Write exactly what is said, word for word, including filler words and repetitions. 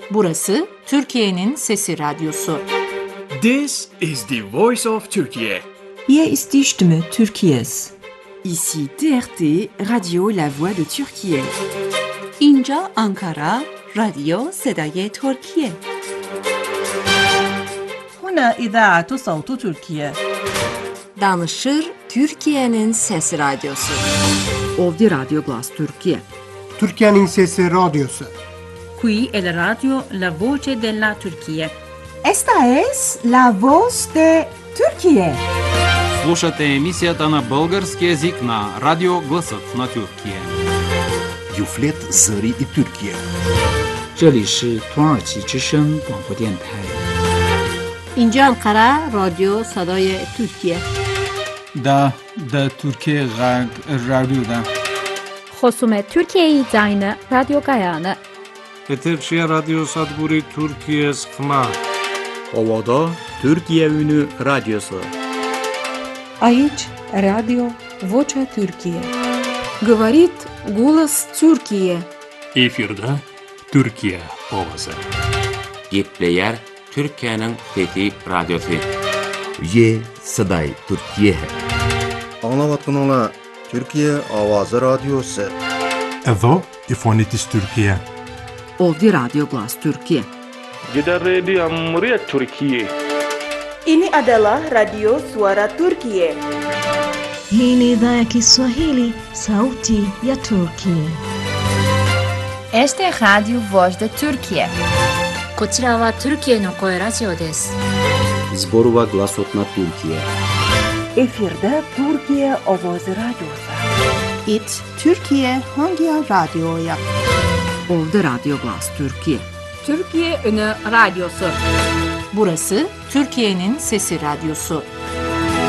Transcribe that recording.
Burası Türkiye'nin Sesi Radyosu. This is the voice of Turkey. Hier ist die Stimme Türkiye's. Ici T R T, Radio La Voix de Türkiye. اینجا آنکارا، رادیو صدای ترکیه. هنا إذاعة صوت تركيا. Danışır Türkiye'nin Sesi Radyosu. Ovdje Radio Glas Türkiye. Türkiye'nin Sesi Radyosu. Qui è la radio La Voce della Turchia. Esta es La Voz de Türkiye. Слушате емисията на български език на Радио Гласът на Тюркия. Юфлет Зари и Türkiye. 这里是土耳其之声广播电台。 اینجا انقره رادیو صدای ترکیه. دا دا Türkiye Radyo'da. خصوم Türkiye Zayne Radyo Gayane. Eterşehir Radyo Sadburi Türkiye Sıkma. Ovada Türkiye Ünü Radyosu. Aici Radio Vocea Türkiye. Говорит голос Türkiye. Efirde Türkiye Ovası. Gepleyer Türkiye'nin Fethi Radyosu. Ye Saday Türkiye. Anlavatkanlar Türkiye Avazı Radyosu. Evo İfonitis Türkiye. Ovdje Radio Glas Türkiye. Gidan Radio Muryat Türkiye. Ini adalah Radio Suara Turkiye. Hii ni idhaa ya Kiswahili, Sauti ya Turkiye. Este es Radio Voz de Turkiye. こちらはトルキエの声ラジオです。 Zborova Glasot na Türkiye. Efirde Türkiye Ovoz Radyosu. It Türkiye Hangi Radyo'ya? Ovdje Radio Glas Türkiye. Türkiye Ünü Radyosu. Burası Türkiye'nin Sesi Radyosu.